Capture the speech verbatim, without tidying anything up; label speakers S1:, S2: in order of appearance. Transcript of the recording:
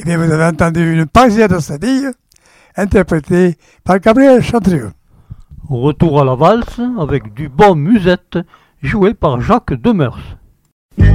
S1: Eh bien, vous avez entendu une Parisienne de Sadille, interprétée par Gabriel Chantrieux.
S2: Retour à la valse avec du bon musette, joué par Jacques Demers.